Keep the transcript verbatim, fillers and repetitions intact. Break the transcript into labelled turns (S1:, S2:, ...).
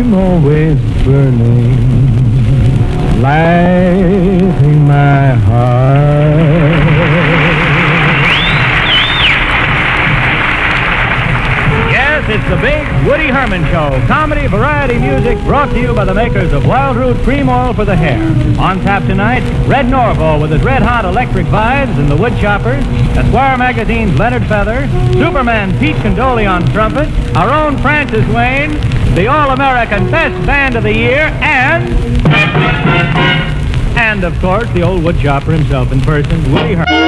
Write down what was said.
S1: flame always burning, lighting my heart.
S2: Yes, it's the big Woody Herman Show. Comedy, variety music brought to you by the makers of Wild Root Cream Oil for the Hair. On tap tonight, Red Norvo with his red-hot electric vibes and the Wood Choppers, Esquire Magazine's Leonard Feather, Superman Pete Condoli on trumpet, our own Francis Wayne, the All-American Best Band of the Year, and... and, of course, the old Wood Chopper himself in person, Woody Herman.